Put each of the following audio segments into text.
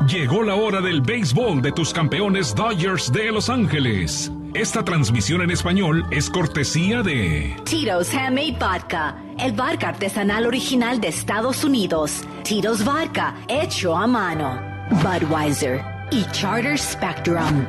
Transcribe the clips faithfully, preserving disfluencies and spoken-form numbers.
Llegó la hora del béisbol de tus campeones Dodgers de Los Ángeles. Esta transmisión en español es cortesía de Tito's Handmade Vodka, el vodka artesanal original de Estados Unidos. Tito's Vodka, hecho a mano. Budweiser y Charter Spectrum.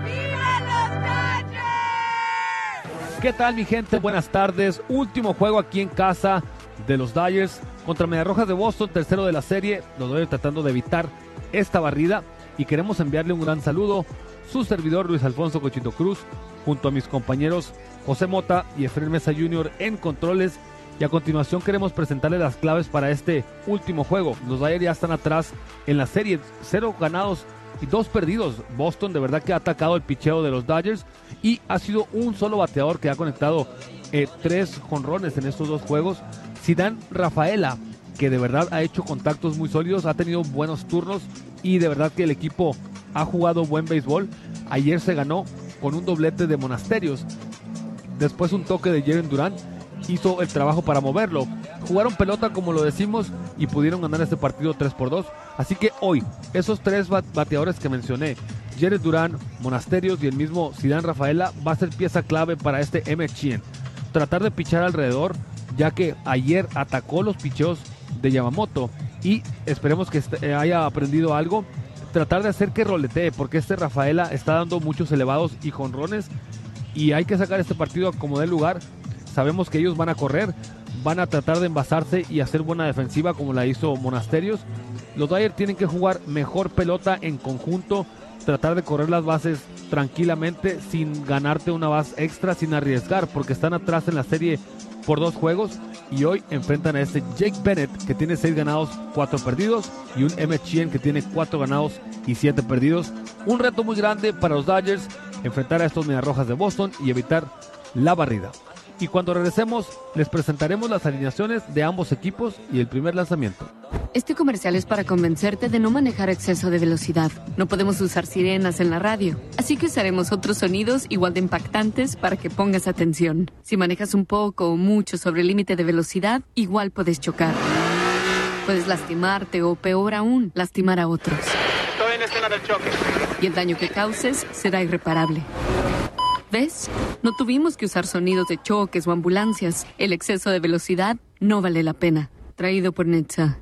¿Qué tal, mi gente? Buenas tardes. Último juego aquí en casa de los Dodgers contra Mediarrojas de Boston, tercero de la serie. Los Dodgers tratando de evitar esta barrida y queremos enviarle un gran saludo. Su servidor Luis Alfonso Cochito Cruz, junto a mis compañeros José Mota y Efraín Mesa junior en controles. Y a continuación queremos presentarle las claves para este último juego. Los Dodgers ya están atrás en la serie, cero ganados y dos perdidos. Boston de verdad que ha atacado el picheo de los Dodgers y ha sido un solo bateador que ha conectado eh, tres jonrones en estos dos juegos. Zidane Rafaela, que de verdad ha hecho contactos muy sólidos, ha tenido buenos turnos y de verdad que el equipo ha jugado buen béisbol. Ayer se ganó con un doblete de Monasterios, después un toque de Jeren Duran hizo el trabajo para moverlo. Jugaron pelota como lo decimos y pudieron ganar este partido tres por dos. Así que hoy, esos tres bateadores que mencioné, Jeren Duran, Monasterios y el mismo Zidane Rafaela, va a ser pieza clave para este Emmett Sheehan. Tratar de pichar alrededor, ya que ayer atacó los picheos de Yamamoto y esperemos que haya aprendido algo. Tratar de hacer que roletee, porque este Rafaela está dando muchos elevados y jonrones y hay que sacar este partido como dé lugar. Sabemos que ellos van a correr, van a tratar de envasarse y hacer buena defensiva como la hizo Monasterios. Los Dodgers tienen que jugar mejor pelota en conjunto, tratar de correr las bases tranquilamente sin ganarte una base extra, sin arriesgar, porque están atrás en la serie por dos juegos y hoy enfrentan a este Jake Bennett que tiene seis ganados, cuatro perdidos y un Emmett Sheehan que tiene cuatro ganados y siete perdidos. Un reto muy grande para los Dodgers enfrentar a estos Mediarrojas de Boston y evitar la barrida. Y cuando regresemos les presentaremos las alineaciones de ambos equipos y el primer lanzamiento. Este comercial es para convencerte de no manejar exceso de velocidad. No podemos usar sirenas en la radio, así que usaremos otros sonidos igual de impactantes para que pongas atención. Si manejas un poco o mucho sobre el límite de velocidad, igual puedes chocar. Puedes lastimarte o, peor aún, lastimar a otros. Estoy en escena del choque. Y el daño que causes será irreparable. ¿Ves? No tuvimos que usar sonidos de choques o ambulancias. El exceso de velocidad no vale la pena. Traído por Netza.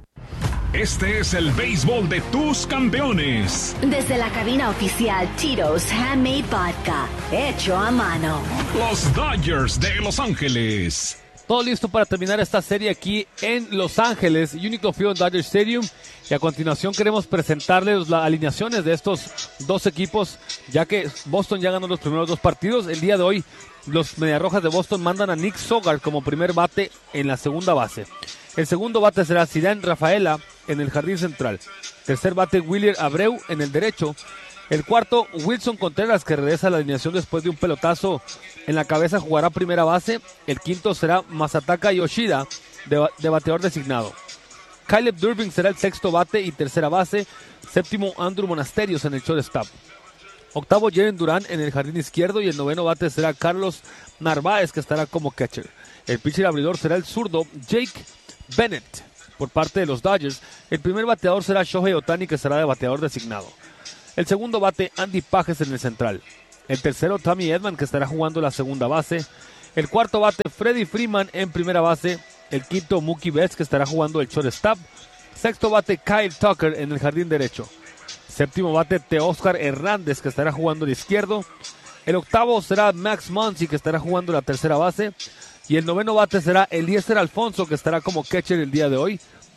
Este es el béisbol de tus campeones. Desde la cabina oficial Tito's Handmade Vodka, hecho a mano. Los Dodgers de Los Ángeles. Todo listo para terminar esta serie aquí en Los Ángeles, Unico Field Dodger Stadium. Y a continuación queremos presentarles las alineaciones de estos dos equipos, ya que Boston ya ganó los primeros dos partidos. El día de hoy, los Mediarrojas de Boston mandan a Nick Sogard como primer bate en la segunda base. El segundo bate será Zidane Rafaela en el jardín central. Tercer bate, Willier Abreu en el derecho. El cuarto, Wilson Contreras, que regresa a la alineación después de un pelotazo en la cabeza, jugará primera base. El quinto será Masataka Yoshida, de, de bateador designado. Caleb Durbin será el sexto bate y tercera base. Séptimo, Andrew Monasterios en el shortstop. Octavo, Jeren Duran en el jardín izquierdo y el noveno bate será Carlos Narváez, que estará como catcher. El pitcher abridor será el zurdo Jake Bennett por parte de los Dodgers. El primer bateador será Shohei Ohtani, que será de bateador designado. El segundo bate, Andy Pages en el central. El tercero, Tommy Edman, que estará jugando la segunda base. El cuarto bate, Freddie Freeman en primera base. El quinto, Mookie Betts, que estará jugando el shortstop. Sexto bate, Kyle Tucker en el jardín derecho. Séptimo bate, Teóscar Hernández, que estará jugando el izquierdo. El octavo será Max Muncy, que estará jugando la tercera base. Y el noveno bate será Eliezer Alfonso, que estará como catcher el día de hoy.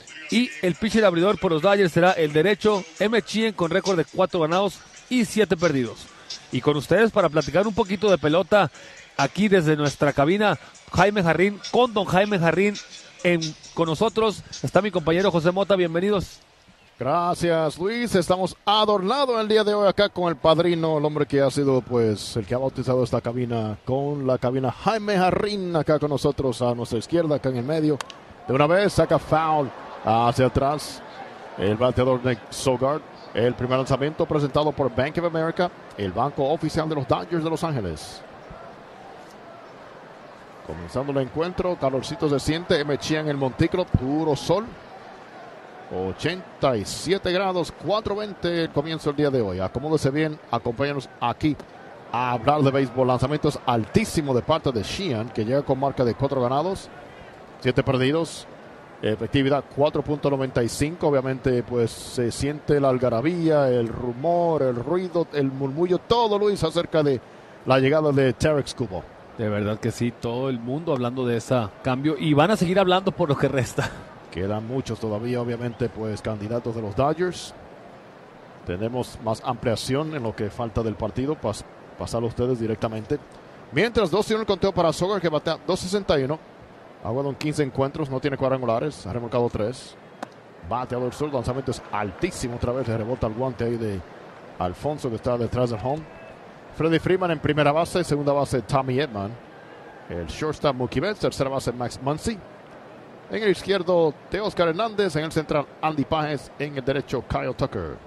Y el pitcher abridor por los Dodgers será el derecho, Emmett Sheehan, con récord de cuatro ganados y siete perdidos. Y con ustedes para platicar un poquito de pelota aquí desde nuestra cabina, Jaime Jarrín, con don Jaime Jarrín en, con nosotros está mi compañero José Mota. Bienvenidos. Gracias, Luis. Estamos adornados el día de hoy acá con el padrino, el hombre que ha sido, pues, el que ha bautizado esta cabina con la cabina, Jaime Jarrín, acá con nosotros a nuestra izquierda, acá en el medio. De una vez saca foul hacia atrás el bateador Nick Sogard. El primer lanzamiento presentado por Bank of America, el banco oficial de los Dodgers de Los Ángeles. Comenzando el encuentro, calorcito se siente, Emmett Sheehan en el montículo, puro sol. ochenta y siete grados, cuatro veinte el comienzo del día de hoy. Acomódese bien, acompáñanos aquí a hablar de béisbol. Lanzamientos altísimo de parte de Sheehan, que llega con marca de cuatro ganados, siete perdidos. Efectividad cuatro punto noventa y cinco. Obviamente pues se siente la algarabía, el rumor, el ruido, el murmullo, todo, Luis, acerca de la llegada de Tarik Skubal. De verdad que sí, todo el mundo hablando de ese cambio y van a seguir hablando por lo que resta. Quedan muchos todavía, obviamente, pues candidatos de los Dodgers. Tenemos más ampliación en lo que falta del partido, pas pasarlo a ustedes directamente. Mientras, dos tiene el conteo para Sogard, que batea dos sesenta y uno. Ha jugado en quince encuentros, no tiene cuadrangulares, ha remolcado tres. Bateador sur, lanzamiento es altísimo otra vez, le rebota el guante ahí de Alfonso, que está detrás del home. Freddie Freeman en primera base, segunda base Tommy Edman. El shortstop Mookie Betts, tercera base Max Muncy. En el izquierdo Teóscar Hernández, en el central Andy Pajes, en el derecho Kyle Tucker.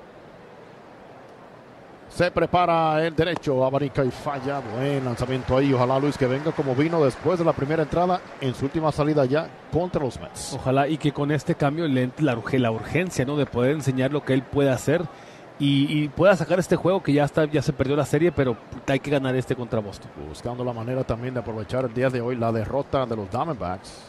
Se prepara el derecho, abanica y falla. Buen lanzamiento ahí. Ojalá, Luis, que venga como vino después de la primera entrada en su última salida ya contra los Mets. Ojalá y que con este cambio le entre la, la urgencia, ¿no? De poder enseñar lo que él puede hacer y, y pueda sacar este juego que ya está, ya se perdió la serie, pero hay que ganar este contra Boston. Buscando la manera también de aprovechar el día de hoy la derrota de los Diamondbacks,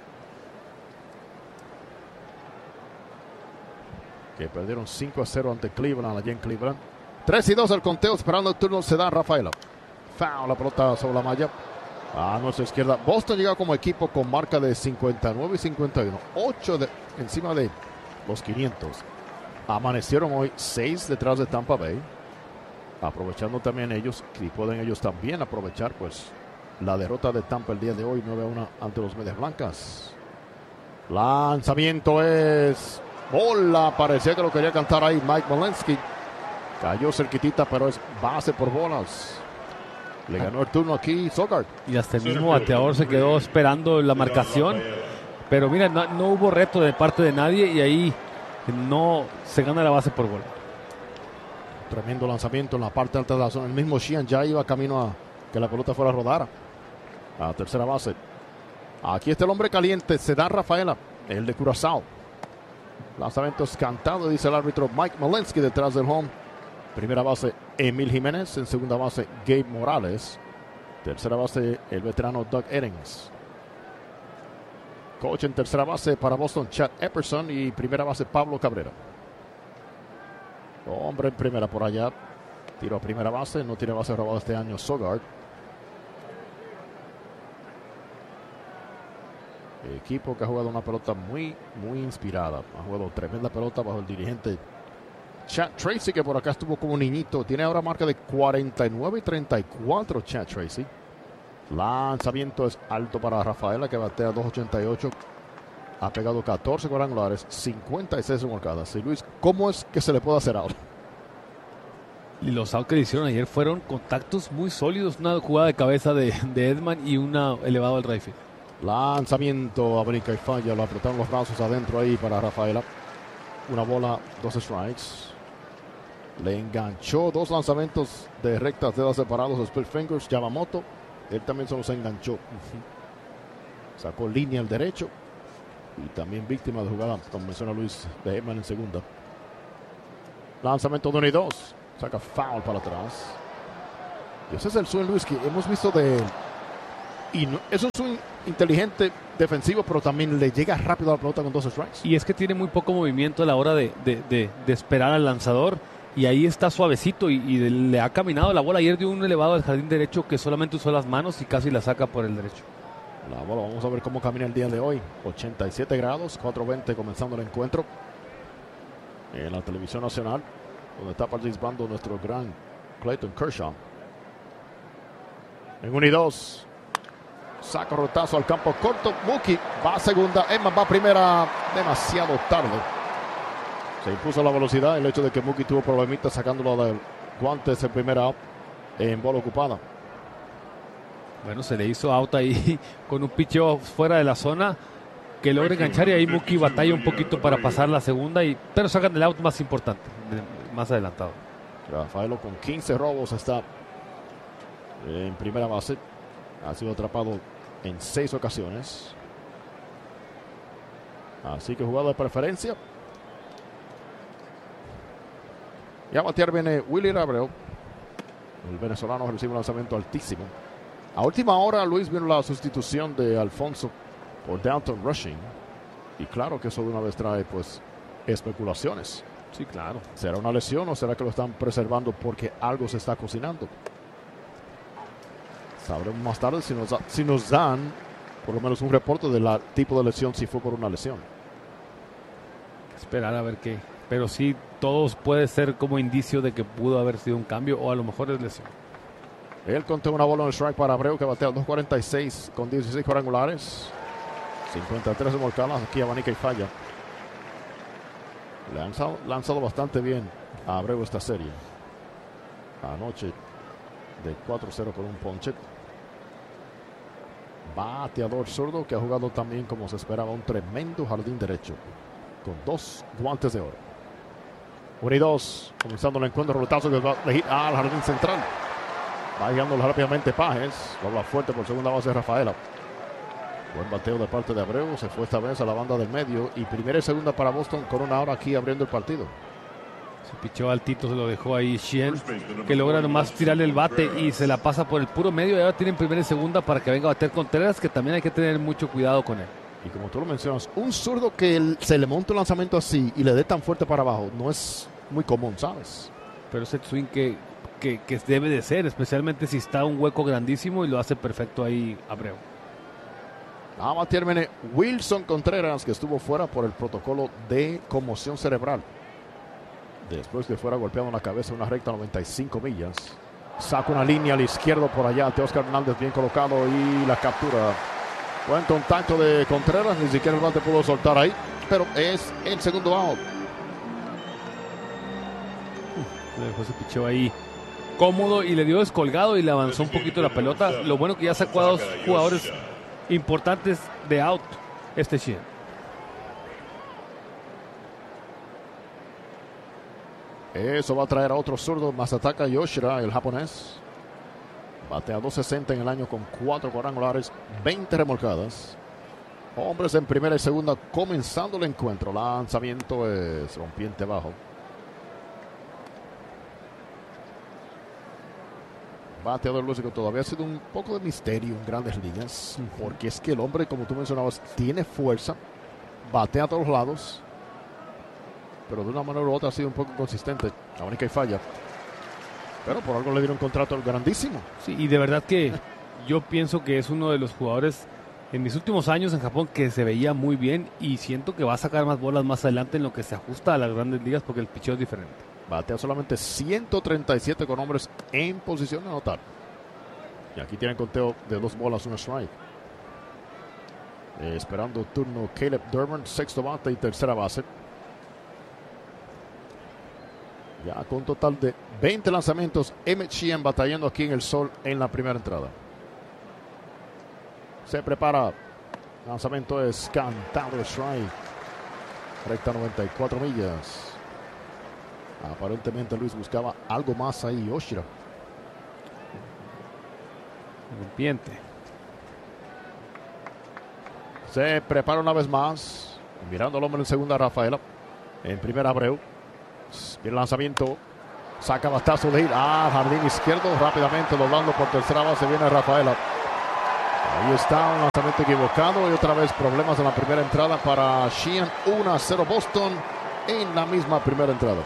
que perdieron cinco a cero ante Cleveland, allí en Cleveland. tres y dos el conteo, esperando el turno se da Rafaela. Foul, la pelota sobre la malla. A nuestra izquierda. Boston llega como equipo con marca de cincuenta y nueve y cincuenta y uno. ocho de, encima de los quinientos. Amanecieron hoy seis detrás de Tampa Bay. Aprovechando también ellos, y pueden ellos también aprovechar pues la derrota de Tampa el día de hoy, nueve a uno ante los Medias Blancas. Lanzamiento es bola. Parecía que lo quería cantar ahí Mike Molinsky. Cayó cerquitita, pero es base por bolas. Le ganó el turno aquí Sogard. Y hasta el mismo bateador se quedó esperando la marcación. Pero mira, no, no hubo reto de parte de nadie y ahí no se gana la base por bola. Tremendo lanzamiento en la parte alta de la zona. El mismo Sheehan ya iba camino a que la pelota fuera a rodar. A la tercera base. Aquí está el hombre caliente. Se da Rafaela, el de Curazao. Lanzamiento es cantado, dice el árbitro Mike Molinsky detrás del home. Primera base Emil Jiménez, en segunda base Gabe Morales, tercera base el veterano Doug Eddings. Coach en tercera base para Boston Chad Epperson y primera base Pablo Cabrera. Hombre en primera por allá, tiro a primera base, no tiene base robada este año Sogard. Equipo que ha jugado una pelota muy, muy inspirada. Ha jugado tremenda pelota bajo el dirigente Chad Tracy, que por acá estuvo como niñito. Tiene ahora marca de cuarenta y nueve y treinta y cuatro Chad Tracy. Lanzamiento es alto para Rafaela, que batea dos ochenta y ocho. Ha pegado catorce cuadrangulares, cincuenta y seis remolcadas. Y Luis, ¿cómo es que se le puede hacer ahora? Y los outs que le hicieron ayer fueron contactos muy sólidos. Una jugada de cabeza de, de Edman y una elevado al right field. Lanzamiento, abrica y falla. Lo apretaron los brazos adentro ahí para Rafaela. Una bola, dos strikes. Le enganchó dos lanzamientos de rectas dedos separados a split fingers. Yamamoto, él también se los enganchó. Sacó línea al derecho. Y también víctima de jugada, como menciona Luis, de Edman en segunda. Lanzamiento de uno y dos. Saca foul para atrás. Y ese es el swing, Luis, que hemos visto de él. Y no, es un swing inteligente, defensivo, pero también le llega rápido a la pelota con dos strikes. Y es que tiene muy poco movimiento a la hora de, de, de, de esperar al lanzador. Y ahí está suavecito y, y de, le ha caminado la bola. Ayer dio un elevado al jardín derecho que solamente usó las manos y casi la saca por el derecho. La bola, vamos a ver cómo camina el día de hoy. ochenta y siete grados, cuatro veinte comenzando el encuentro. En la televisión nacional, donde está participando nuestro gran Clayton Kershaw. En uno y dos. Saca rotazo al campo corto. Mookie va a segunda. Edman va a primera. Demasiado tarde. Se impuso la velocidad. El hecho de que Mookie tuvo problemitas sacándolo del guante en primera out en bola ocupada. Bueno, se le hizo out ahí con un picheo fuera de la zona que logra enganchar y ahí Mookie batalla un poquito para pasar la segunda, y, pero sacan el out más importante, más adelantado. Rafaelo con quince robos está en primera base. Ha sido atrapado en seis ocasiones. Así que jugada de preferencia. Y a batear viene Willy Abreu. El venezolano recibe un lanzamiento altísimo. A última hora, Luis, vino la sustitución de Alfonso por Dalton Rushing. Y claro que eso de una vez trae, pues, especulaciones. Sí, claro. ¿Será una lesión o será que lo están preservando porque algo se está cocinando? Sabremos más tarde si nos, si nos dan por lo menos un reporte del tipo de lesión, si fue por una lesión. Esperar a ver qué. Pero sí, todos puede ser como indicio de que pudo haber sido un cambio o a lo mejor es lesión. Él contó una bola en el strike para Abreu, que batea dos cuarenta y seis con dieciséis cuadrangulares. cincuenta y tres remolcadas. Aquí abanica y falla. Le han lanzado, lanzado bastante bien a Abreu esta serie. Anoche de cuatro cero con un ponche. Bateador zurdo que ha jugado también como se esperaba un tremendo jardín derecho. Con dos guantes de oro. uno y dos. Comenzando el encuentro. Rolotazo que va al jardín central. Va llegando rápidamente Pajes. Dobla fuerte por segunda base Rafaela. Buen bateo de parte de Abreu. Se fue esta vez a la banda del medio. Y primera y segunda para Boston con una hora aquí abriendo el partido. Se pichó altito, se lo dejó ahí Sheehan, que logra nomás tirarle el bate y se la pasa por el puro medio. Y ahora tienen primera y segunda para que venga a bater Contreras, que también hay que tener mucho cuidado con él. Y como tú lo mencionas, un zurdo que el, se le monta un lanzamiento así y le dé tan fuerte para abajo no es muy común, ¿sabes? Pero es el swing que, que, que debe de ser, especialmente si está un hueco grandísimo y lo hace perfecto ahí Abreu. A batear viene Wilson Contreras, que estuvo fuera por el protocolo de conmoción cerebral. Después que fuera golpeado en la cabeza una recta noventa y cinco millas. Saca una línea al izquierdo por allá. Teóscar Hernández bien colocado y la captura. Buen contacto de Contreras. Ni siquiera el bate pudo soltar ahí. Pero es el segundo out. Le dejó ese picheo ahí cómodo y le dio descolgado y le avanzó un poquito la pelota. Lo bueno que ya sacó a dos jugadores importantes de out este Sheehan. Eso va a traer a otro zurdo, Masataka Yoshida, el japonés. Batea dos sesenta en el año con cuatro cuadrangulares, veinte remolcadas. Hombres en primera y segunda comenzando el encuentro. Lanzamiento es rompiente abajo. Bateador lúcido todavía ha sido un poco de misterio en grandes ligas. Uh-huh. Porque es que el hombre, como tú mencionabas, tiene fuerza, batea a todos lados. Pero de una manera u otra ha sido un poco inconsistente. La única y falla. Pero por algo le dieron un contrato grandísimo. Sí, y de verdad que yo pienso que es uno de los jugadores en mis últimos años en Japón que se veía muy bien y siento que va a sacar más bolas más adelante en lo que se ajusta a las grandes ligas porque el picheo es diferente. Batea solamente ciento treinta y siete con hombres en posición de anotar. Y aquí tienen conteo de dos bolas, un strike. Eh, esperando turno Caleb Durban, sexto bate y tercera base. Ya con total de veinte lanzamientos, Emmett Sheehan batallando aquí en el sol en la primera entrada. Se prepara. Lanzamiento es cantado, strike. Recta noventa y cuatro millas. Aparentemente Luis buscaba algo más ahí, Yoshida. Rompiente. Se prepara una vez más. Mirando al hombre en segunda, Rafaela. En primera, Abreu. Bien lanzamiento. Saca bastazo de ir. Ah, jardín izquierdo. Rápidamente doblando por tercera base. Viene Rafaela. Ahí está. Un lanzamiento equivocado. Y otra vez problemas en la primera entrada para Sheehan. uno a cero Boston en la misma primera entrada.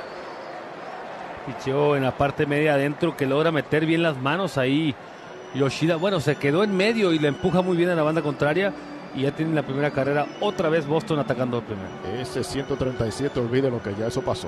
Picheo en la parte media adentro que logra meter bien las manos ahí. Yoshida, bueno, se quedó en medio y le empuja muy bien a la banda contraria. Y ya tienen la primera carrera, otra vez Boston atacando el primero. Ese ciento treinta y siete, olvide lo que ya eso pasó.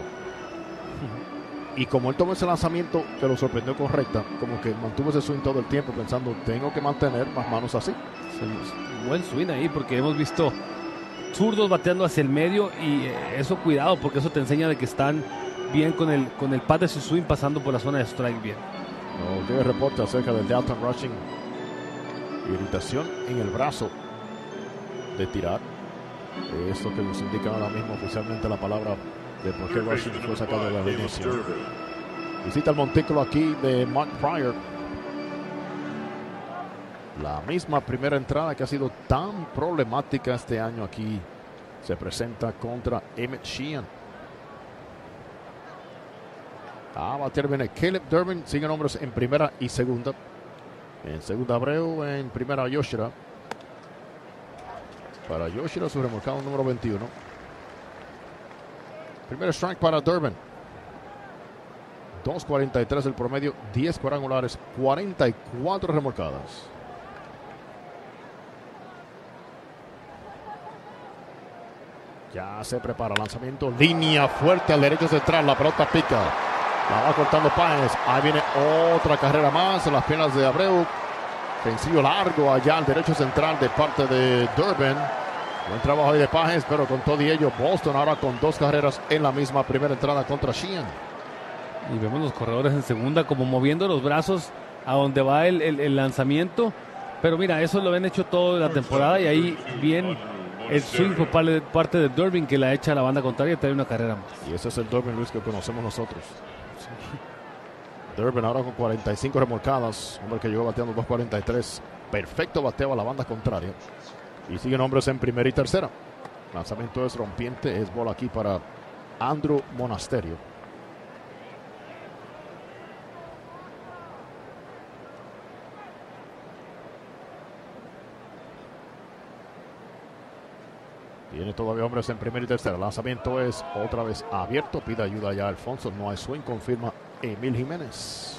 Y como él tomó ese lanzamiento que lo sorprendió con recta, como que mantuvo ese swing todo el tiempo pensando, tengo que mantener más manos así. Sí, buen swing ahí porque hemos visto zurdos bateando hacia el medio y eso cuidado porque eso te enseña de que están bien con el, con el pad de su swing pasando por la zona de strike bien. No, tiene reporte acerca del Dalton Rushing. Irritación en el brazo de tirar. Esto que nos indica ahora mismo oficialmente la palabra de por qué Rushing fue sacado de la alineación. Visita el montículo aquí de Mark Prior. La misma primera entrada que ha sido tan problemática este año aquí se presenta contra Emmett Sheehan. A bater viene Caleb Durbin. Siguen hombres en primera y segunda. En segunda Abreu, en primera Yoshida. Para Yoshida su remolcado número veintiuno. Primer strike para Durbin. dos cuarenta y tres el promedio, diez cuadrangulares, cuarenta y cuatro remolcadas. Ya se prepara lanzamiento, línea fuerte al derecho central, la pelota pica. La va cortando Páez. Ahí viene otra carrera más en las piernas de Abreu. Sencillo largo allá al derecho central de parte de Durbin. Buen trabajo ahí de Páez, pero con todo y ello, Boston ahora con dos carreras en la misma primera entrada contra Sheehan. Y vemos los corredores en segunda como moviendo los brazos a donde va el, el, el lanzamiento. Pero mira, eso lo han hecho toda la temporada y ahí bien el swing por parte de Durbin que la echa a la banda contraria y trae una carrera más. Y ese es el Durbin, Luis, que conocemos nosotros. Durbin ahora con cuarenta y cinco remolcadas, hombre que llegó bateando dos cuarenta y tres. Perfecto bateo a la banda contraria. Y siguen hombres en primera y tercera. Lanzamiento es rompiente, es bola aquí para Andrew Monasterio. Tiene todavía hombres en primera y tercera. El lanzamiento es otra vez abierto. Pide ayuda ya a Alfonso. No hay swing. Confirma Emil Jiménez.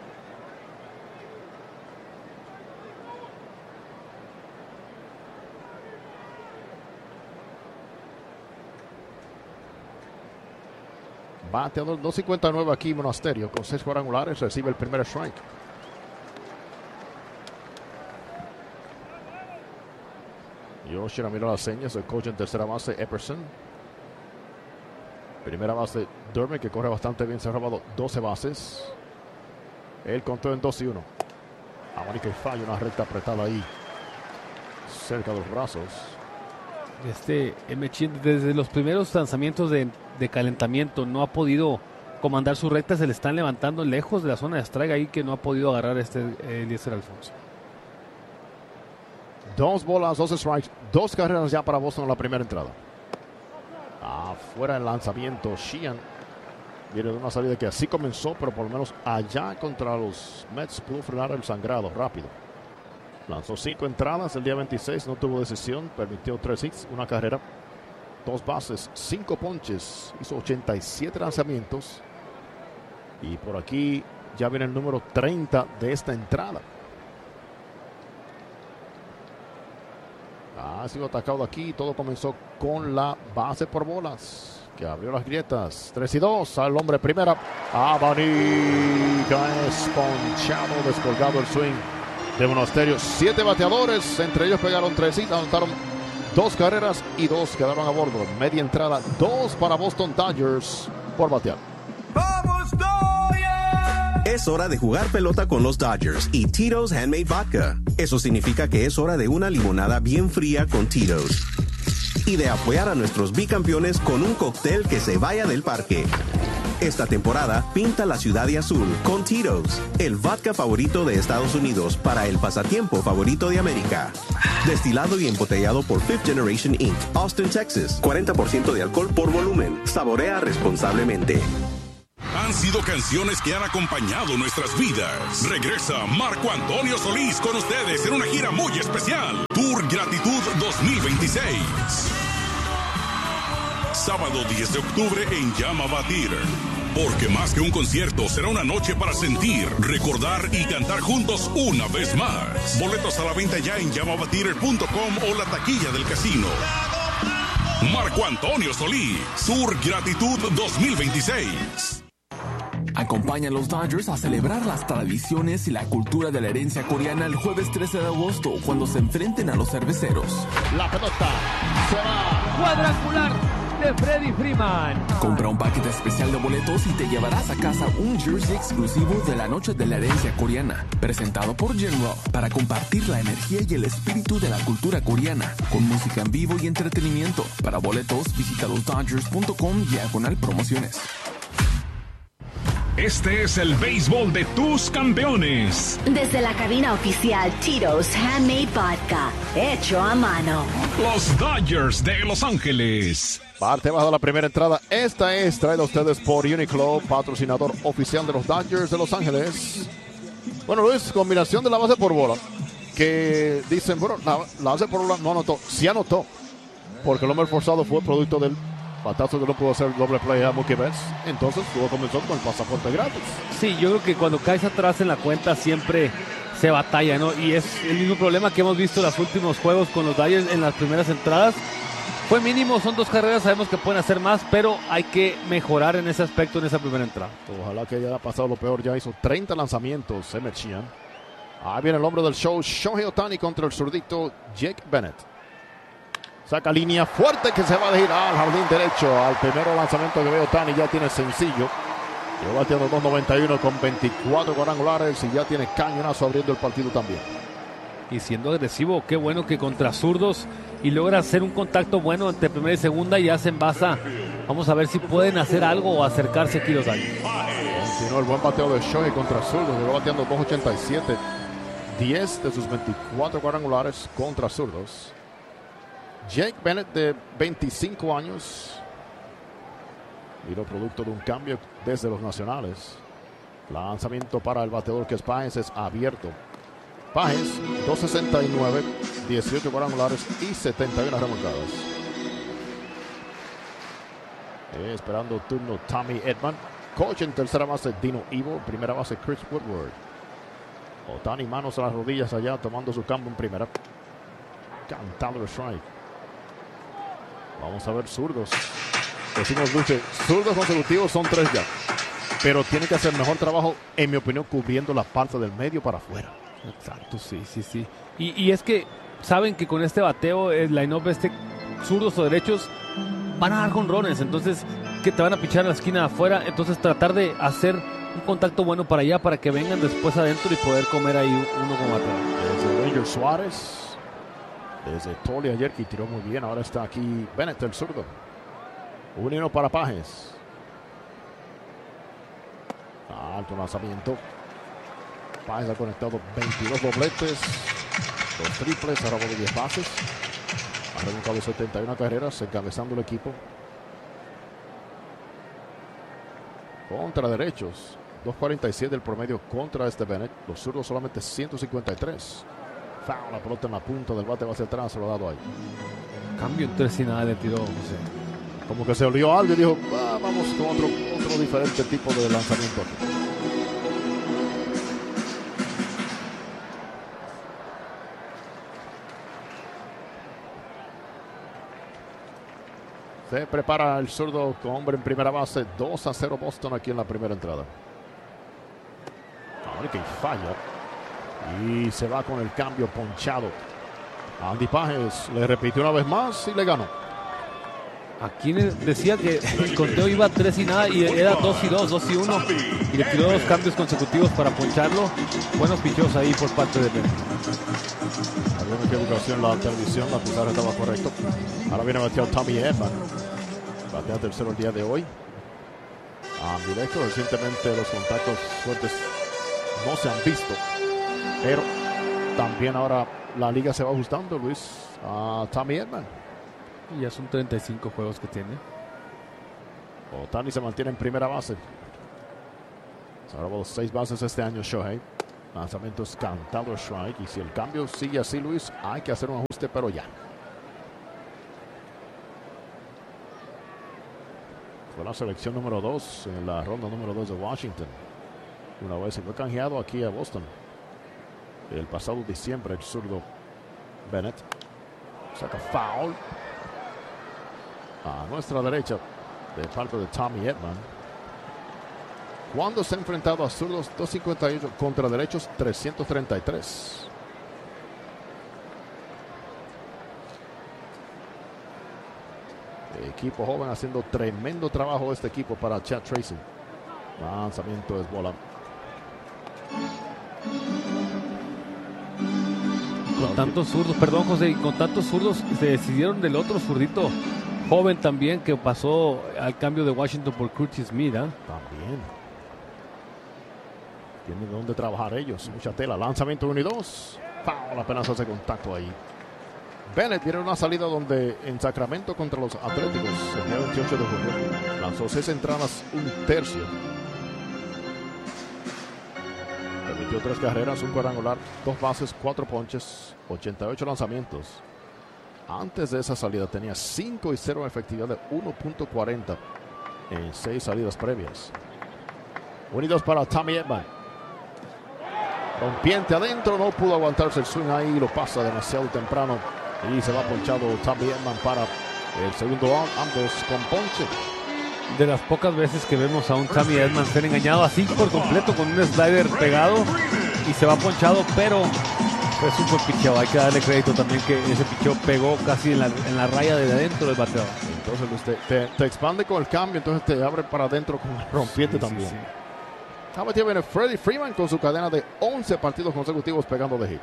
Bateador dos cincuenta y nueve aquí Monasterio. Con seis cuadrangulares recibe el primer strike. Yoshida mira las señas, el coach en tercera base, Epperson. Primera base, Durbin, que corre bastante bien, se ha robado doce bases. Él contó en dos y uno. Amonica y falla, una recta apretada ahí, cerca de los brazos. Este Emmett Sheehan, desde los primeros lanzamientos de, de calentamiento, no ha podido comandar su recta, se le están levantando lejos de la zona de strike ahí, que no ha podido agarrar este eh, Eliezer Alfonso. Dos bolas, dos strikes, dos carreras ya para Boston en la primera entrada. Afuera el lanzamiento, Sheehan viene de una salida que así comenzó, pero por lo menos allá contra los Mets pudo frenar el sangrado rápido. Lanzó cinco entradas el día veintiséis, no tuvo decisión, permitió tres hits, una carrera, dos bases, cinco ponches, hizo ochenta y siete lanzamientos. Y por aquí ya viene el número treinta de esta entrada. Ha sido atacado aquí. Todo comenzó con la base por bolas, que abrió las grietas. tres y dos al hombre primera. Abanica es ponchado, descolgado el swing de Monasterio. Siete bateadores, entre ellos pegaron tres y anotaron dos carreras y dos quedaron a bordo. Media entrada, dos para Boston Dodgers por batear. ¡Vamos, Dodgers! Es hora de jugar pelota con los Dodgers y Tito's Handmade Vodka. Eso significa que es hora de una limonada bien fría con Tito's. Y de apoyar a nuestros bicampeones con un cóctel que se vaya del parque. Esta temporada, pinta la ciudad de azul con Tito's, el vodka favorito de Estados Unidos para el pasatiempo favorito de América. Destilado y embotellado por Fifth Generation incorporated, Austin, Texas. cuarenta por ciento de alcohol por volumen. Saborea responsablemente. Han sido canciones que han acompañado nuestras vidas. Regresa Marco Antonio Solís con ustedes en una gira muy especial. Tour Gratitud dos mil veintiséis. Sábado diez de octubre en Yamava Theater. Porque más que un concierto, será una noche para sentir, recordar y cantar juntos una vez más. Boletos a la venta ya en yamava theater punto com o la taquilla del casino. Marco Antonio Solís, Tour Gratitud dos mil veintiséis. Acompaña a los Dodgers a celebrar las tradiciones y la cultura de la herencia coreana el jueves trece de agosto, cuando se enfrenten a los cerveceros. La pelota se va. Cuadrangular de Freddie Freeman. Compra un paquete especial de boletos y te llevarás a casa un jersey exclusivo de la noche de la herencia coreana, presentado por Jinro, para compartir la energía y el espíritu de la cultura coreana, con música en vivo y entretenimiento. Para boletos, visita los dodgers punto com diagonal promociones. Este es el béisbol de tus campeones. Desde la cabina oficial Tito's Handmade Vodka. Vodka, hecho a mano. Los Dodgers de Los Ángeles. Parte bajo la primera entrada. Esta es traída a ustedes por Uniqlo, patrocinador oficial de los Dodgers de Los Ángeles. Bueno, Luis, combinación de la base por bola. Que dicen, bueno, la, la base por bola no anotó. Sí anotó. Porque el hombre forzado fue producto del batazo que no pudo hacer doble play a Mookie Betts. Entonces, todo comenzó con el pasaporte gratis. Sí, yo creo que cuando caes atrás en la cuenta siempre se batalla, ¿no? Y es el mismo problema que hemos visto en los últimos juegos con los Dodgers en las primeras entradas. Fue mínimo, son dos carreras, sabemos que pueden hacer más, pero hay que mejorar en ese aspecto en esa primera entrada. Ojalá que haya pasado lo peor, ya hizo treinta lanzamientos, Emmett Sheehan. Ahí viene el hombre del show, Shohei Ohtani contra el zurdito Jake Bennett. Saca línea fuerte que se va a ir al jardín derecho. Al primero lanzamiento que ve Ohtani ya tiene sencillo. Lleva bateando dos noventa y uno con veinticuatro cuadrangulares y ya tiene cañonazo abriendo el partido también. Y siendo agresivo, qué bueno que contra zurdos y logra hacer un contacto bueno entre primera y segunda y ya se envasa. Vamos a ver si pueden hacer algo o acercarse aquí los Dodgers. Continuó el buen bateo de Shohei contra zurdos. Llegó bateando dos ochenta y siete. diez de sus veinticuatro cuadrangulares contra zurdos. Jake Bennett, de veinticinco años, vino producto de un cambio desde los nacionales. Lanzamiento para el bateador que es Páez, es abierto. Páez, dos sesenta y nueve, dieciocho cuadrangulares y setenta y uno remolcadas. Eh, esperando turno Tommy Edman. Coach en tercera base Dino Ivo, primera base Chris Woodward. Ohtani manos a las rodillas allá tomando su campo en primera. Cantando el strike. Vamos a ver zurdos. Decimos Luche, zurdos consecutivos son tres ya. Pero tiene que hacer mejor trabajo, en mi opinión, cubriendo la parte del medio para afuera. Exacto, sí, sí, sí. Y, y es que saben que con este bateo, el line-up este, zurdos o derechos, van a dar jonrones. Entonces, que te van a pichar a la esquina de afuera. Entonces, tratar de hacer un contacto bueno para allá, para que vengan después adentro y poder comer ahí uno con bateo. Desde Ranger Suárez. Desde Tolly ayer que tiró muy bien. Ahora está aquí Bennett, el zurdo. Un y uno para Páez. Alto lanzamiento. Páez ha conectado veintidós dobletes. Dos triples. Ahora de diez bases. Ha remontado setenta y una carreras. Encabezando el equipo. Contra derechos. dos cuarenta y siete el promedio contra este Bennett. Los zurdos solamente ciento cincuenta y tres. Foul, la pelota en la punta del bate va hacia atrás, se lo ha dado ahí. Cambio en tres y nada le tiró José. Como que se olió algo y dijo, ah, vamos con otro, otro diferente tipo de lanzamiento aquí. Se prepara el zurdo con hombre en primera base. dos a cero Boston aquí en la primera entrada. Ahora que falla. Y se va con el cambio ponchado. Andy Páez le repitió una vez más y le ganó. Aquí decía que el conteo iba tres y nada y era dos y dos, dos y uno. Y le tiró dos cambios consecutivos para poncharlo. Buenos pichos ahí por parte de Bennett. Había una equivocación en la televisión, la pizarra estaba correcto. Ahora viene bateado Tommy Edman. Batea tercero el día de hoy. Ah, directo, recientemente los contactos fuertes no se han visto. Pero también ahora la liga se va ajustando, Luis, a Tommy Edman. Y ya son treinta y cinco juegos que tiene. Ohtani se mantiene en primera base. Se ha robado seis bases este año Shohei. Lanzamiento es cantado strike. Y si el cambio sigue así, Luis, hay que hacer un ajuste, pero ya. Fue la selección número dos en la ronda número dos de Washington. Una vez se fue canjeado aquí a Boston. El pasado diciembre, el zurdo Bennett saca foul a nuestra derecha de parte de Tommy Edman. Cuando se ha enfrentado a zurdos, doscientos cincuenta y ocho contra derechos, trescientos treinta y tres. Equipo joven haciendo tremendo trabajo este equipo para Chad Tracy. Lanzamiento es bola. Con tantos zurdos, perdón José, con tantos zurdos se decidieron del otro zurdito joven también que pasó al cambio de Washington por Curtis Smith. ¿eh? También. Tienen donde trabajar ellos. Mucha tela. Lanzamiento uno y dos. foul, apenas hace contacto ahí. Bennett viene una salida donde en Sacramento contra los Atléticos el día veintiocho de julio lanzó seis entradas, un tercio. Permitió tres carreras, un cuadrangular, dos bases, cuatro ponches, ochenta y ocho lanzamientos. Antes de esa salida tenía cinco y cero efectividad de uno punto cuarenta en seis salidas previas. Unidos para Tommy Edman. Rompiente adentro, no pudo aguantarse el swing ahí, lo pasa demasiado temprano y se va ponchado Tommy Edman para el segundo out, ambos con ponche. De las pocas veces que vemos a un Tommy Edman ser engañado así por completo con un slider pegado y se va ponchado, pero es un buen picheo. Hay que darle crédito también que ese picheo pegó casi en la, en la raya de adentro del bateador. Entonces usted te, te expande con el cambio, entonces te abre para adentro con el rompiente sí, también. Sí, sí. Ahora viene Freddie Freeman con su cadena de once partidos consecutivos pegando de hit.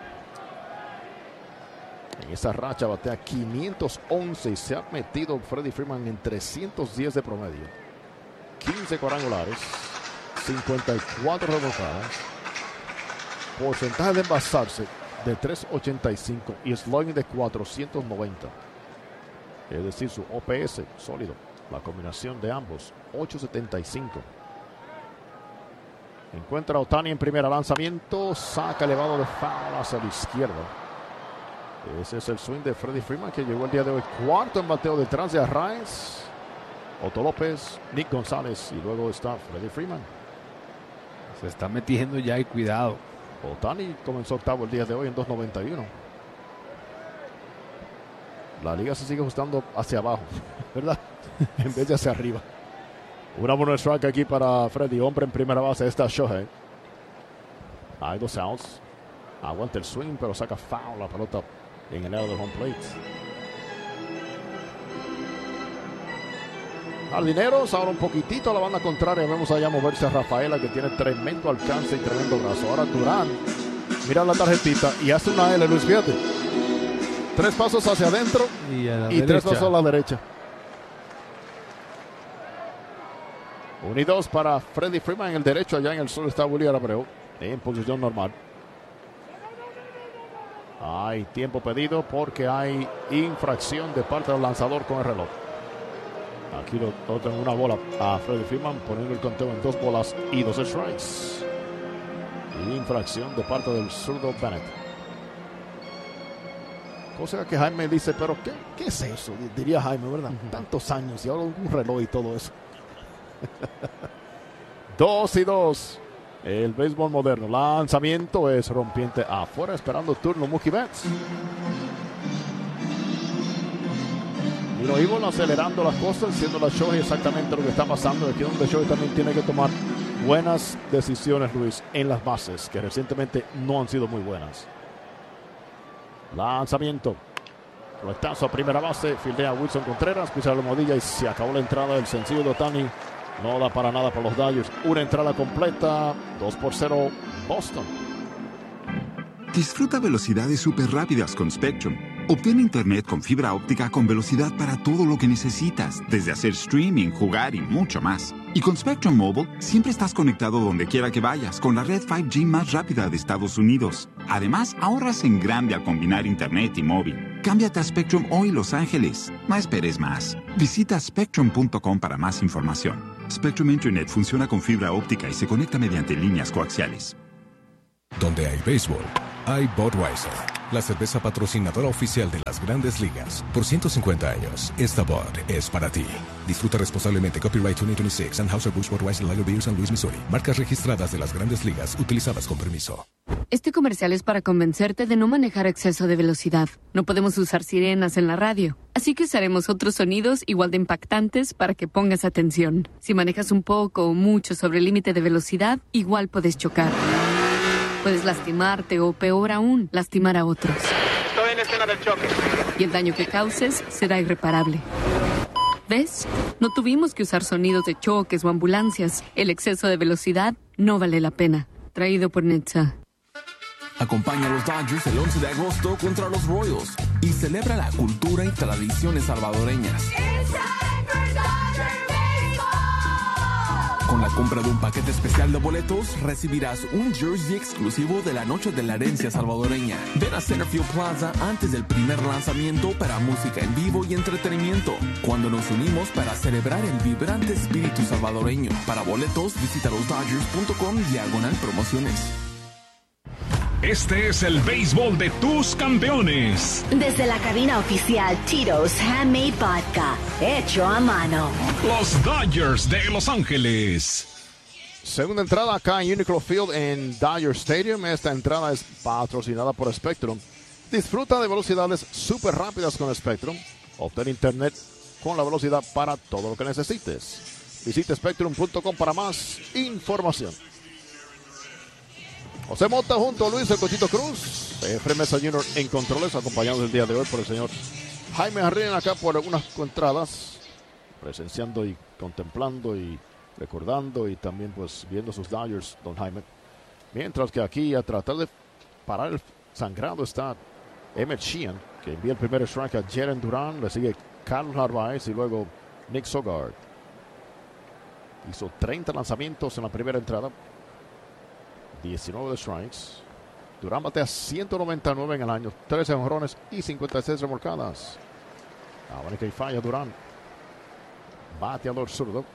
En esa racha batea quinientos once y se ha metido Freddie Freeman en trescientos diez de promedio. quince cuadrangulares, cincuenta y cuatro remolcadas, porcentaje de envasarse de tres ochenta y cinco y slugging de cuatrocientos noventa. Es decir, su O P S sólido. La combinación de ambos, ocho setenta y cinco. Encuentra a Ohtani en primera, lanzamiento, saca elevado de foul hacia la izquierda. Ese es el swing de Freddie Freeman que llegó el día de hoy cuarto en bateo detrás de Arraez, Otto López, Nick González y luego está Freddie Freeman. Se está metiendo ya y cuidado. Ohtani comenzó octavo el día de hoy en dos noventa y uno. La liga se sigue ajustando hacia abajo, ¿verdad? En vez de hacia arriba. Una bonus strike aquí para Freddie. Hombre en primera base está Shohei. Hay dos outs. Aguanta el swing, pero saca foul la pelota en el lado del home plate. Jardineros, ahora un poquitito a la banda contraria. Vemos allá moverse a Rafaela, que tiene tremendo alcance y tremendo brazo. Ahora Durán mira la tarjetita y hace una L, Luis, fíjate. Tres pasos hacia adentro y, y tres pasos a la derecha. Unidos para Freddie Freeman en el derecho. Allá en el sur está William Abreu en posición normal. Hay tiempo pedido porque hay infracción de parte del lanzador con el reloj. Aquí lo, lo tengo una bola a Freddie Freeman, poniendo el conteo en dos bolas y dos strikes. Infracción de parte del zurdo Bennett. Cosa que Jaime dice, pero ¿qué, qué es eso? Diría Jaime, ¿verdad? Uh-huh. Tantos años y ahora un reloj y todo eso. Dos y dos. El béisbol moderno. Lanzamiento es rompiente afuera, esperando turno Mookie Betts. Y lo iban acelerando las cosas, siendo la Shohei exactamente lo que está pasando. Aquí donde Shohei también tiene que tomar buenas decisiones, Luis, en las bases, que recientemente no han sido muy buenas. Lanzamiento. Rectazo a primera base. Fildea Wilson Contreras. Pisa la almohadilla y se acabó la entrada del sencillo de Ohtani. No da para nada para los Dodgers. Una entrada completa. dos por cero Boston. Disfruta velocidades súper rápidas con Spectrum. Obtén internet con fibra óptica con velocidad para todo lo que necesitas, desde hacer streaming, jugar y mucho más. Y con Spectrum Mobile, siempre estás conectado donde quiera que vayas con la red cinco G más rápida de Estados Unidos. Además, ahorras en grande al combinar internet y móvil. Cámbiate a Spectrum hoy, Los Ángeles. No esperes más. Visita spectrum punto com para más información. Spectrum Internet funciona con fibra óptica y se conecta mediante líneas coaxiales. Donde hay béisbol, hay Budweiser, la cerveza patrocinadora oficial de las Grandes Ligas. Por ciento cincuenta años, esta Bud es para ti. Disfruta responsablemente. Copyright veinte veintiséis. Anheuser-Busch Budweiser Lager Beer San Luis, Missouri. Marcas registradas de las Grandes Ligas, utilizadas con permiso. Este comercial es para convencerte de no manejar a exceso de velocidad. No podemos usar sirenas en la radio, así que usaremos otros sonidos igual de impactantes para que pongas atención. Si manejas un poco o mucho sobre el límite de velocidad, igual puedes chocar. Puedes lastimarte o, peor aún, lastimar a otros. Estoy en escena del choque. Y el daño que causes será irreparable. ¿Ves? No tuvimos que usar sonidos de choques o ambulancias. El exceso de velocidad no vale la pena. Traído por Netza. Acompaña a los Dodgers el once de agosto contra los Royals y celebra la cultura y tradiciones salvadoreñas. Con la compra de un paquete especial de boletos, recibirás un jersey exclusivo de la Noche de la Herencia Salvadoreña. Ven a Centerfield Plaza antes del primer lanzamiento para música en vivo y entretenimiento, cuando nos unimos para celebrar el vibrante espíritu salvadoreño. Para boletos, visita los dodgers punto com diagonal promociones. Este es el béisbol de tus campeones. Desde la cabina oficial Tito's Handmade Vodka, hecho a mano. Los Dodgers de Los Ángeles. Segunda entrada acá en Uniclo Field en Dodger Stadium. Esta entrada es patrocinada por Spectrum. Disfruta de velocidades súper rápidas con Spectrum. Obtén internet con la velocidad para todo lo que necesites. Visita Spectrum punto com para más información. José Mota junto a Luis El Cochito Cruz, Efraín Mesa junior en controles, acompañados el día de hoy por el señor Jaime Jarrín acá por algunas entradas, presenciando y contemplando y recordando y también pues viendo sus Dodgers, don Jaime. Mientras que aquí a tratar de parar el sangrado está Emmett Sheehan, que envía el primer strike a Jeren Duran, le sigue Carlos Narváez y luego Nick Sogard. Hizo treinta lanzamientos en la primera entrada. diecinueve de strikes. Durán batea ciento noventa y nueve en el año, trece jonrones y cincuenta y seis remolcadas. Abanica y falla Durán. Bateador zurdo.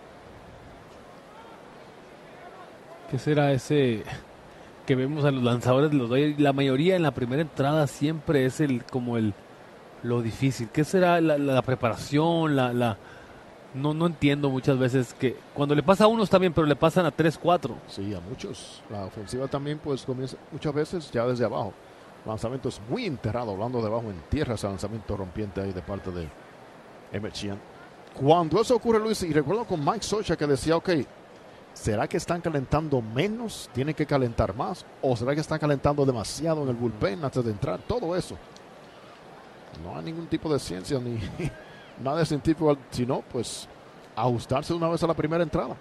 ¿Qué será ese que vemos a los lanzadores de los Dodgers? La mayoría en la primera entrada siempre es el como el lo difícil. ¿Qué será la, la, la preparación? La, la No, no entiendo muchas veces que cuando le pasa a unos también, pero le pasan a tres, cuatro. Sí, a muchos. La ofensiva también pues comienza muchas veces ya desde abajo. Lanzamientos muy enterrados, hablando de abajo en tierra, ese lanzamiento rompiente ahí de parte de Emmett Sheehan. Cuando eso ocurre, Luis, y recuerdo con Mike Socha que decía, ok, ¿será que están calentando menos? ¿Tienen que calentar más? ¿O será que están calentando demasiado en el bullpen antes de entrar? Todo eso. No hay ningún tipo de ciencia ni... nada de científico, sino pues ajustarse una vez a la primera entrada.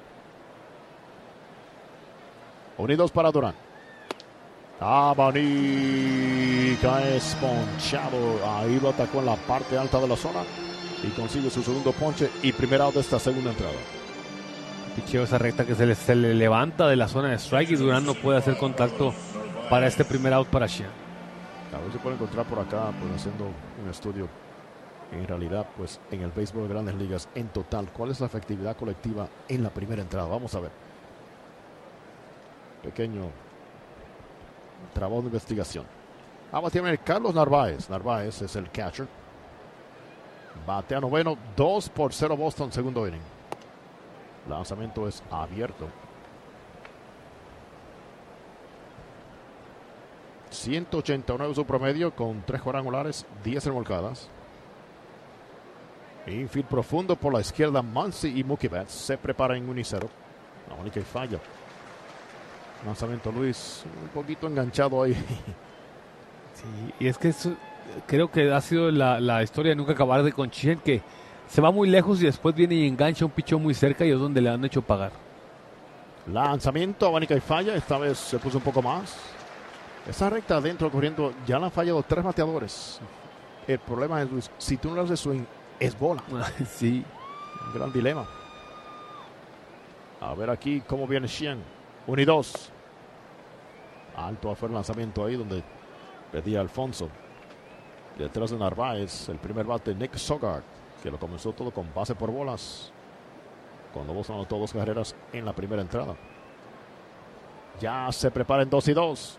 Unidos para Durán. Abanica es ponchado. Ahí lo atacó en la parte alta de la zona y consigue su segundo ponche y primer out de esta segunda entrada. Picheo esa recta que se le, se le levanta de la zona de strike y Durán no puede hacer contacto para este primer out para Sheehan. A ver si puede encontrar por acá, pues haciendo un estudio. En realidad, pues en el béisbol de Grandes Ligas, en total, ¿cuál es la efectividad colectiva en la primera entrada? Vamos a ver. Pequeño trabajo de investigación. Ah, tiene Carlos Narváez. Narváez es el catcher. Batea noveno, dos por cero Boston, segundo inning. Lanzamiento es abierto. ciento ochenta y nueve su promedio con tres cuadrangulares, diez remolcadas. Infield profundo por la izquierda, Muncy y Mookie Betts se preparan en uno y cero. La única y falla. Lanzamiento Luis, un poquito enganchado ahí. Sí, y es que eso, creo que ha sido la, la historia de nunca acabar de con Sheehan, que se va muy lejos y después viene y engancha un pichón muy cerca y es donde le han hecho pagar. Lanzamiento, abanica y falla. Esta vez se puso un poco más. Esa recta adentro corriendo, ya le han fallado tres bateadores. El problema es, Luis, si tú no le haces swing, es bola. Sí. Un gran dilema. A ver aquí cómo viene Sheehan. Uno y dos. Alto afuera el lanzamiento ahí donde pedía Alfonso. Detrás de Narváez, el primer bate Nick Sogard, que lo comenzó todo con base por bolas. Cuando Boston anotó dos carreras en la primera entrada. Ya se preparan dos y dos.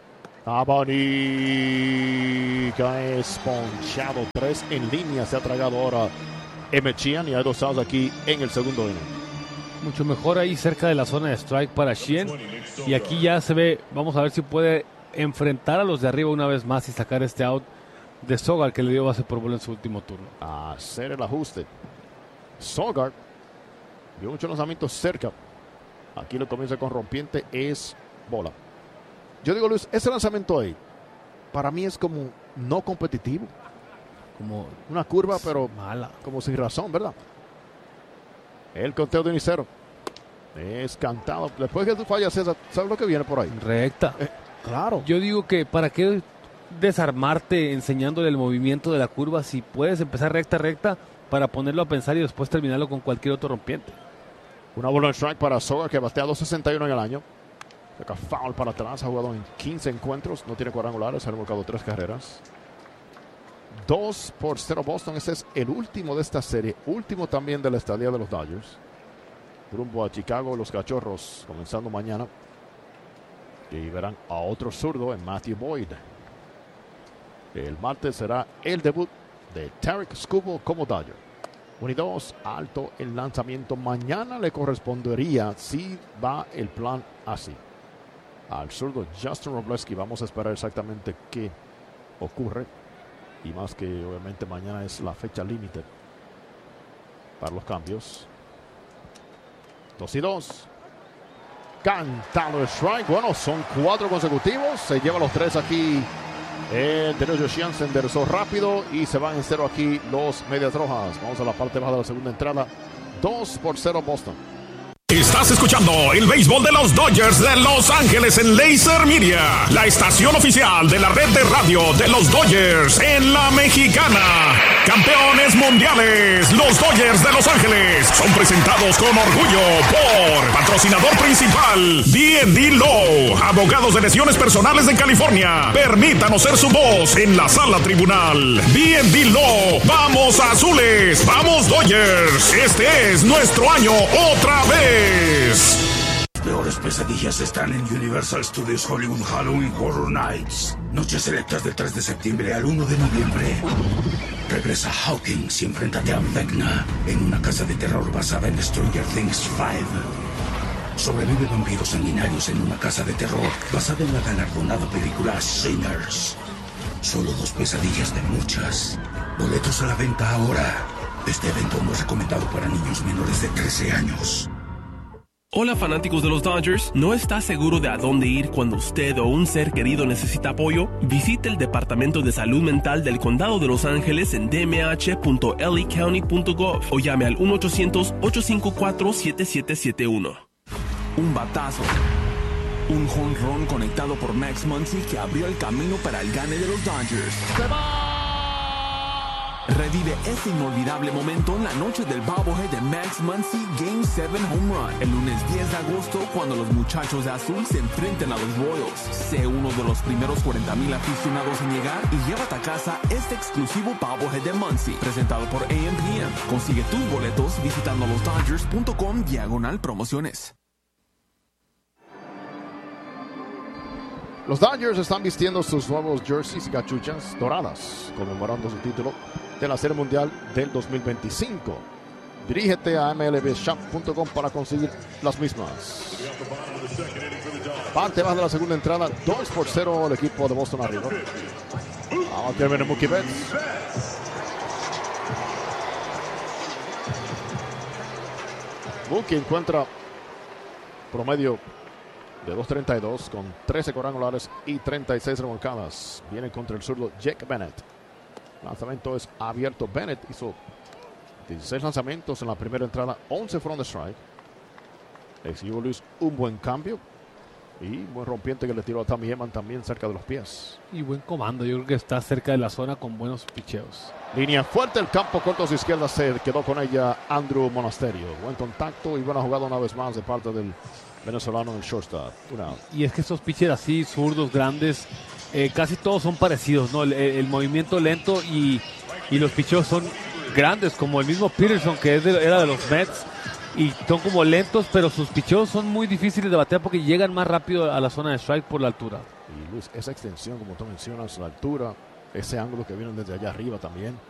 Abanica es ponchado, tres en línea. Se ha tragado ahora Emmett Sheehan y hay dos outs aquí en el segundo inning. Mucho mejor ahí cerca de la zona de strike para Sheehan. Y aquí ya se ve, vamos a ver si puede enfrentar a los de arriba una vez más y sacar este out de Sogard, que le dio base por bola en su último turno. A hacer el ajuste. Sogard dio muchos lanzamientos cerca. Aquí lo comienza con rompiente, es bola. Yo digo, Luis, ese lanzamiento ahí para mí es como no competitivo. Como una curva, pero mala. Como sin razón, ¿verdad? El conteo de uno y cero. Es cantado. Después que tú fallas esa, ¿sabes lo que viene por ahí? Recta. Eh, claro. Yo digo que para qué desarmarte enseñándole el movimiento de la curva si puedes empezar recta, recta para ponerlo a pensar y después terminarlo con cualquier otro rompiente. Una bola de strike para Soga, que batea dos sesenta y uno en el año. Saca foul para atrás, ha jugado en quince encuentros, no tiene cuadrangulares, ha remolcado tres carreras. dos por cero Boston, ese es el último de esta serie, último también de la estadía de los Dodgers. Rumbo a Chicago, los Cachorros, comenzando mañana. Y verán a otro zurdo en Matthew Boyd. El martes será el debut de Tarik Skubal como Dodger. uno y dos, alto el lanzamiento. Mañana le correspondería si va el plan así. Al zurdo Justin Robleski, vamos a esperar exactamente qué ocurre. Y más que obviamente mañana es la fecha límite para los cambios. dos y dos. Cantado el strike. Bueno, son cuatro consecutivos. Se lleva los tres aquí. El derecho Sheehan se enderezó rápido y se van en cero aquí los Medias Rojas. Vamos a la parte baja de la segunda entrada. dos por cero Boston. Estás escuchando el béisbol de los Dodgers de Los Ángeles en Laser Media, la estación oficial de la red de radio de los Dodgers en la Mexicana. Campeones mundiales, los Dodgers de Los Ángeles son presentados con orgullo por patrocinador principal D and D Law, abogados de lesiones personales en California. Permítanos ser su voz en la sala tribunal. D and D Law, vamos azules, vamos Dodgers. Este es nuestro año otra vez. Las peores pesadillas están en Universal Studios Hollywood Halloween Horror Nights. Noches selectas del tres de septiembre al uno de noviembre. Regresa Hawkins y enfréntate a Vecna en una casa de terror basada en Stranger Things cinco. Sobrevive vampiros sanguinarios en una casa de terror basada en la galardonada película Sinners. Solo dos pesadillas de muchas. Boletos a la venta ahora. Este evento no es recomendado para niños menores de trece años. Hola fanáticos de los Dodgers, ¿no está seguro de a dónde ir cuando usted o un ser querido necesita apoyo? Visite el Departamento de Salud Mental del Condado de Los Ángeles en d m h punto l a county punto gov o llame al uno ochocientos, ocho cinco cuatro, siete siete siete uno. Un batazo. Un jonrón conectado por Max Muncy que abrió el camino para el gane de los Dodgers. ¡Se va! Revive ese inolvidable momento en la noche del bobblehead de Max Muncy Game siete Home Run. El lunes diez de agosto, cuando los muchachos de azul se enfrenten a los Royals. Sé uno de los primeros cuarenta mil aficionados en llegar y llévate a casa este exclusivo bobblehead de Muncy, presentado por A M P M. Consigue tus boletos visitando los dodgers punto com diagonal promociones. Los Dodgers están vistiendo sus nuevos jerseys y cachuchas doradas, conmemorando su título de la Serie Mundial del dos mil veinticinco. Dirígete a M L B shop punto com para conseguir las mismas. Parte baja de la segunda entrada, dos por cero el equipo de Boston arriba. Vamos a ver Mookie Betts. Mookie encuentra promedio de dos treinta y dos con trece cuadrangulares y treinta y seis remolcadas. Viene contra el zurdo Jake Bennett. El lanzamiento es abierto. Bennett hizo dieciséis lanzamientos en la primera entrada, once fueron de strike. Exigió Luis un buen cambio y buen rompiente que le tiró a Tommy Edman también cerca de los pies. Y buen comando, yo creo que está cerca de la zona con buenos picheos. Línea fuerte, el campo corto a su izquierda, se quedó con ella Andrew Monasterio. Buen contacto y buena jugada una vez más de parte del venezolano en el shortstop. Una. Y es que estos pitchers así, zurdos, grandes, eh, casi todos son parecidos, ¿no? El, el movimiento lento y, y los picheos son grandes, como el mismo Peterson, que es de, era de los Mets, y son como lentos, pero sus picheos son muy difíciles de batear porque llegan más rápido a la zona de strike por la altura. Y Luis, esa extensión, como tú mencionas, la altura, ese ángulo que viene desde allá arriba también.